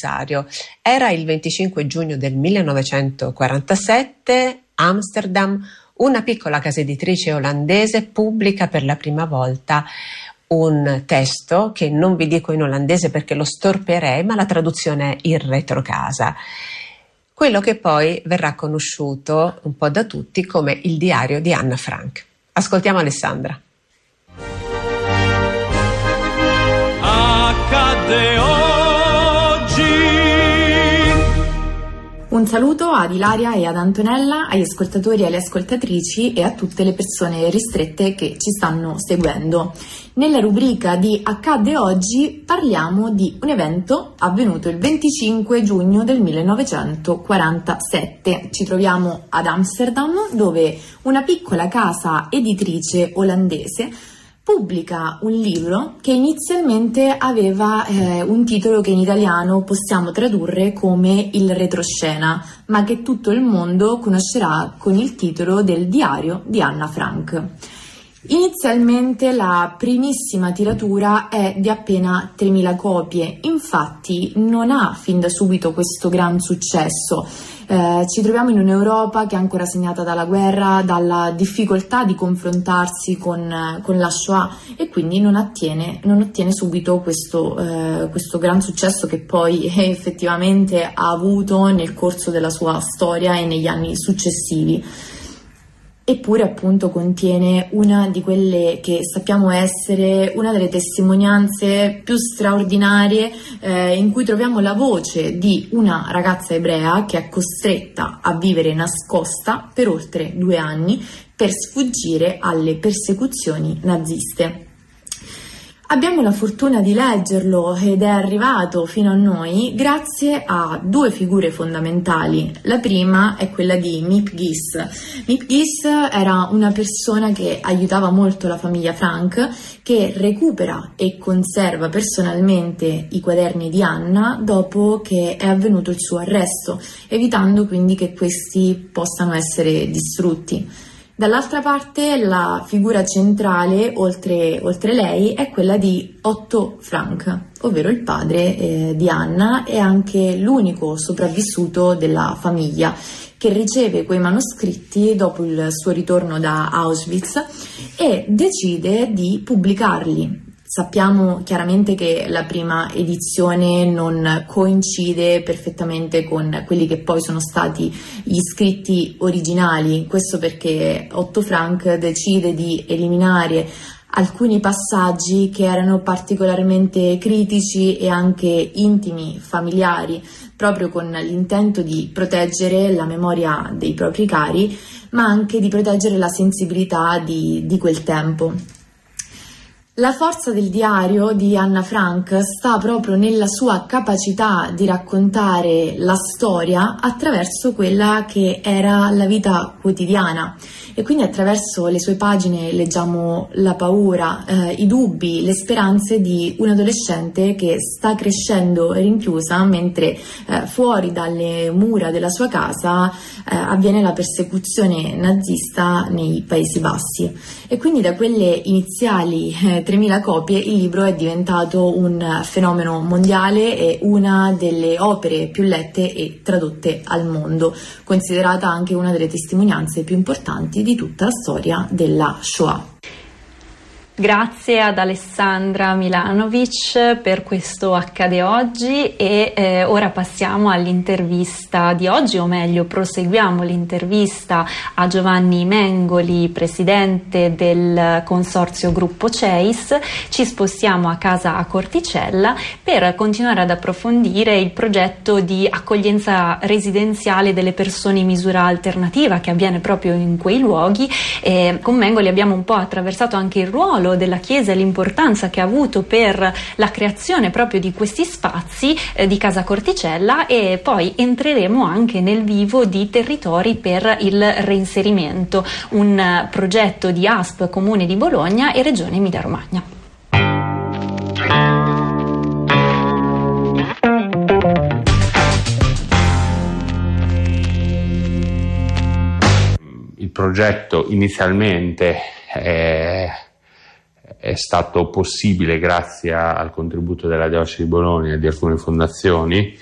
anniversario. Era il 25 giugno del 1947, Amsterdam. Una piccola casa editrice olandese pubblica per la prima volta un testo che non vi dico in olandese perché lo storpierei, ma la traduzione è Il retrocasa. Quello che poi verrà conosciuto un po' da tutti come il diario di Anna Frank. Ascoltiamo Alessandra. Accadde oggi. Un saluto ad Ilaria e ad Antonella, agli ascoltatori e alle ascoltatrici e a tutte le persone ristrette che ci stanno seguendo. Nella rubrica di Accadde oggi parliamo di un evento avvenuto il 25 giugno del 1947. Ci troviamo ad Amsterdam, dove una piccola casa editrice olandese pubblica un libro che inizialmente aveva un titolo che in italiano possiamo tradurre come Il retroscena, ma che tutto il mondo conoscerà con il titolo del Diario di Anna Frank. Inizialmente la primissima tiratura è di appena 3.000 copie, infatti non ha fin da subito questo gran successo. Ci troviamo in un'Europa che è ancora segnata dalla guerra, dalla difficoltà di confrontarsi con la Shoah, e quindi non ottiene subito questo gran successo che poi effettivamente ha avuto nel corso della sua storia e negli anni successivi. Eppure appunto contiene una di quelle che sappiamo essere una delle testimonianze più straordinarie, in cui troviamo la voce di una ragazza ebrea che è costretta a vivere nascosta per oltre 2 anni per sfuggire alle persecuzioni naziste. Abbiamo la fortuna di leggerlo ed è arrivato fino a noi grazie a 2 figure fondamentali. La prima è quella di Miep Gies. Miep Gies era una persona che aiutava molto la famiglia Frank, che recupera e conserva personalmente i quaderni di Anna dopo che è avvenuto il suo arresto, evitando quindi che questi possano essere distrutti. Dall'altra parte la figura centrale, oltre lei, è quella di Otto Frank, ovvero il padre di Anna e anche l'unico sopravvissuto della famiglia, che riceve quei manoscritti dopo il suo ritorno da Auschwitz e decide di pubblicarli. Sappiamo chiaramente che la prima edizione non coincide perfettamente con quelli che poi sono stati gli scritti originali, questo perché Otto Frank decide di eliminare alcuni passaggi che erano particolarmente critici e anche intimi, familiari, proprio con l'intento di proteggere la memoria dei propri cari, ma anche di proteggere la sensibilità di quel tempo. La forza del diario di Anna Frank sta proprio nella sua capacità di raccontare la storia attraverso quella che era la vita quotidiana, e quindi attraverso le sue pagine leggiamo la paura, i dubbi, le speranze di un adolescente che sta crescendo rinchiusa mentre fuori dalle mura della sua casa avviene la persecuzione nazista nei Paesi Bassi. E quindi da quelle iniziali 3.000 copie il libro è diventato un fenomeno mondiale e una delle opere più lette e tradotte al mondo, considerata anche una delle testimonianze più importanti di tutta la storia della Shoah. Grazie ad Alessandra Milanovic per questo Accade oggi e ora passiamo all'intervista di oggi, o meglio proseguiamo l'intervista a Giovanni Mengoli, presidente del consorzio Gruppo CEIS. Ci spostiamo a casa a Corticella per continuare ad approfondire il progetto di accoglienza residenziale delle persone in misura alternativa che avviene proprio in quei luoghi. Con Mengoli abbiamo un po' attraversato anche il ruolo della Chiesa e l'importanza che ha avuto per la creazione proprio di questi spazi di Casa Corticella, e poi entreremo anche nel vivo di Territori per il reinserimento, un progetto di ASP Comune di Bologna e Regione Emilia-Romagna. Il progetto inizialmente è stato possibile grazie al contributo della Diocesi di Bologna e di alcune fondazioni,